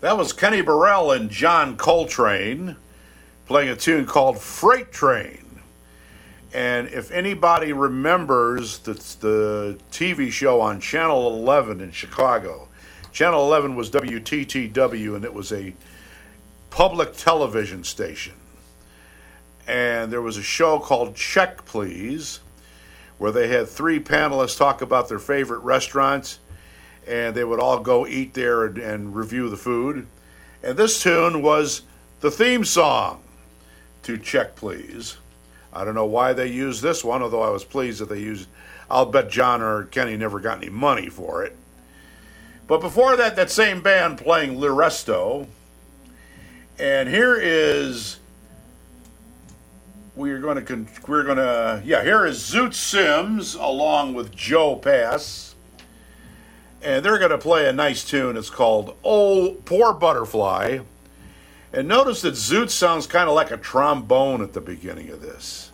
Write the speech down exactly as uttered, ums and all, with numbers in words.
That was Kenny Burrell and John Coltrane playing a tune called Freight Train. And if anybody remembers the, the T V show on Channel eleven in Chicago, Channel eleven was W T T W, and it was a public television station. And there was a show called Check Please, where they had three panelists talk about their favorite restaurants, and they would all go eat there and, and review the food. And this tune was the theme song to Check Please. I don't know why they used this one, although I was pleased that they used. I'll bet John or Kenny never got any money for it. But before that, that same band playing Liresto. And here is, we're going to, we're going to, yeah, here is Zoot Sims along with Joe Pass. And they're going to play a nice tune. It's called Oh, Poor Butterfly. And notice that Zoot sounds kind of like a trombone at the beginning of this.